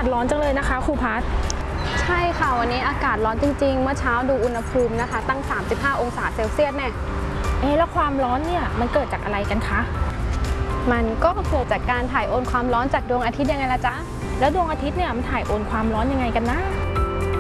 ศร้อนจังเลยนะคะครูพัฒน์ใช่ค่ะวันนี้อากาศร้อนจริงๆเมื่อเช้าดูอุณหภูมินะคะตั้ง35 องศาเซลเซียสแน่แล้วความร้อนเนี่ยมันเกิดจากอะไรกันคะมันก็เกิดจากการถ่ายโอนความร้อนจากดวงอาทิตย์ยังไงล่ะจ๊ะแล้วดวงอาทิตย์เนี่ยมันถ่ายโอนความร้อนยังไงกันนะ